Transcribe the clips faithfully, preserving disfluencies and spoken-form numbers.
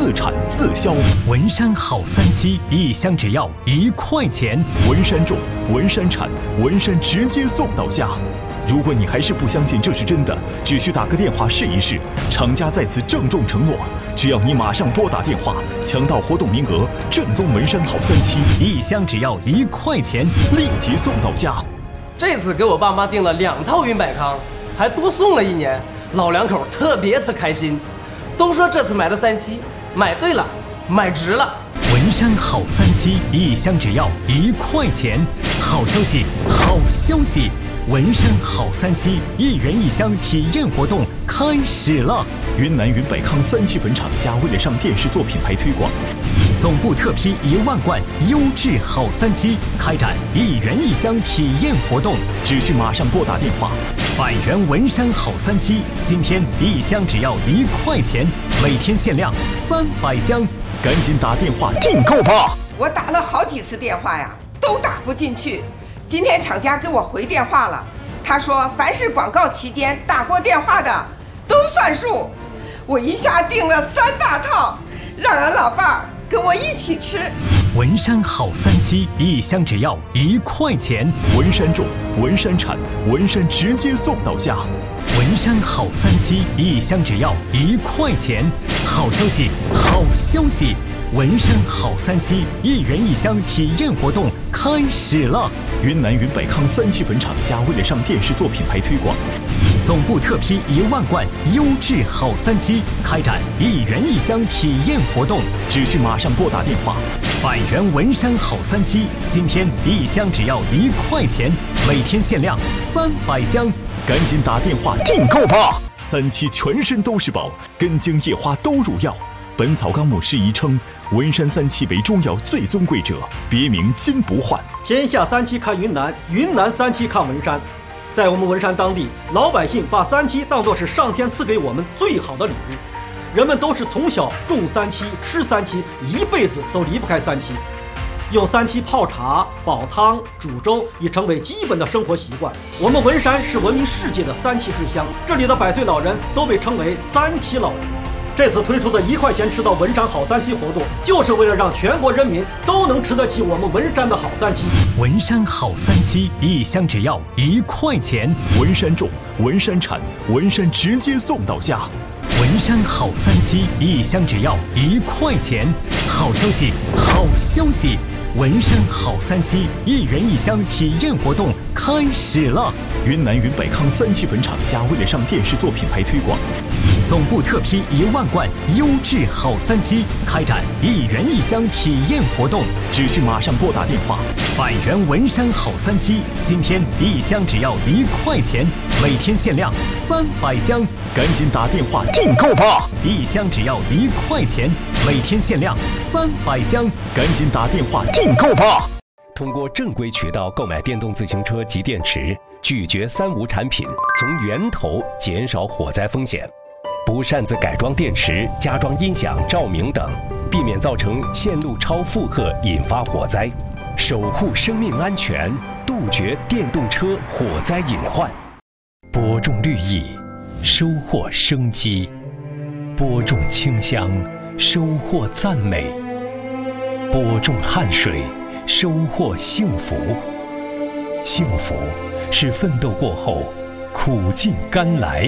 自产自销。 文山好三七，一箱只要一块钱。 文山种，文山产，文山直接送到家。如果你还是不相信这是真的，只需打个电话试一试。厂家在此郑重承诺，只要你马上拨打电话，抢到活动名额，正宗文山好三七， 一箱只要一块钱， 立即送到家。 这次给我爸妈订了两套云百康，还多送了一年，老两口特别的开心，都说这次买的三七买对了，买值了。 文山好三七，一箱只要一块钱。好消息，好消息！文山好三七一元一箱体验活动开始了！ 云南云百康三七粉厂家为了上电视做品牌推广， 总部特批一万罐优质好三七，开展一元一箱体验活动， 只需马上拨打电话。 百元文山好三七，今天一箱只要一块钱，每天限量三百箱， 赶紧打电话订购吧！ 我打了好几次电话呀，都打不进去。今天厂家给我回电话了，他说凡是广告期间打过电话的都算数。我一下订了三大套，让俺老伴儿跟我一起吃。 文山好三七，一箱只要一块钱。 文山种，文山产，文山直接送到家。 文山好三七，一箱只要一块钱。好消息，好消息！文山好三七一元一箱体验活动开始了！ 云南云百康三七粉厂家为了上电视做品牌推广， 总部特批一万罐优质好三七，开展一元一箱体验活动， 只需马上拨打电话。 百元文山好三七，今天一箱只要一块钱，每天限量三百箱， 赶紧打电话订购吧！三七全身都是宝，根茎叶花都入药。本草纲目适宜称，文山三七为中药最尊贵者，别名金不换。 天下三七看云南，云南三七看文山。在我们文山当地，老百姓把三七当作是上天赐给我们最好的礼物。人们都是从小种三七、吃三七，一辈子都离不开三七。用三七泡茶、煲汤、煮粥已成为基本的生活习惯。我们文山是闻名世界的三七之乡，这里的百岁老人都被称为三七老人。这次推出的一块钱吃到文山好三七活动，就是为了让全国人民都能吃得起我们文山的好三七。 文山好三七，一箱只要一块钱。 文山种，文山产，文山直接送到家。 文山好三七，一箱只要一块钱。好消息，好消息！文山好三七一元一箱体验活动开始了！ 云南云百康三七粉厂家为了上电视做品牌推广， 总部特批一万罐优质好三七，开展一元一箱体验活动， 只需马上拨打电话。 百元文山好三七，今天一箱只要一块钱，每天限量三百箱， 赶紧打电话订购吧！ 一箱只要一块钱，每天限量三百箱， 赶紧打电话订购吧！ 通过正规渠道购买电动自行车及电池，拒绝三无产品，从源头减少火灾风险。不擅自改装电池、加装音响、照明等，避免造成线路超负荷引发火灾，守护生命安全，杜绝电动车火灾隐患。播种绿意，收获生机；播种清香，收获赞美；播种汗水，收获幸福。幸福是奋斗过后苦尽甘来。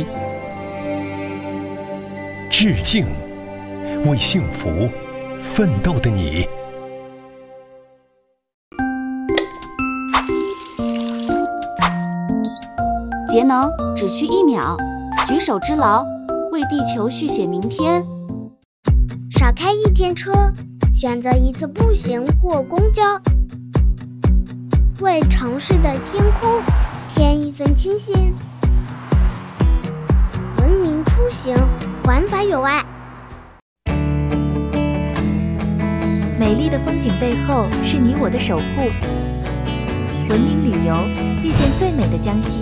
致敬，为幸福奋斗的你。 节能只需一秒，举手之劳，为地球续写明天。 少开一天车，选择一次步行或公交，为城市的天空添一份清新。文明出行，环保有爱。 美丽的风景背后是你我的守护。文明旅游，遇见最美的江西。